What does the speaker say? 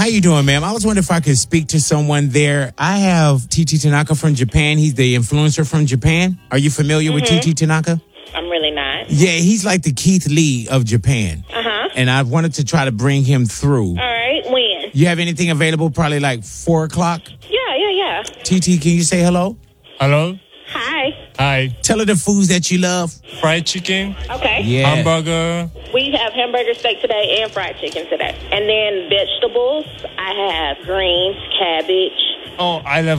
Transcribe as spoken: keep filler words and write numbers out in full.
How you doing, ma'am? I was wondering if I could speak to someone there. I have T T Tanaka from Japan. He's the influencer from Japan. Are you familiar mm-hmm. with T T Tanaka? I'm really not. Yeah, he's like the Keith Lee of Japan. Uh-huh. And I wanted to try to bring him through. All right, when? You have anything available probably like four o'clock? Yeah, yeah, yeah. T T, can you say hello? Hello? Hi. Hi. Tell her the foods that you love. Fried chicken. Okay. Yeah. Hamburger. We have hamburger steak today and fried chicken today. And then vegetables, I have greens, cabbage. Oh, I love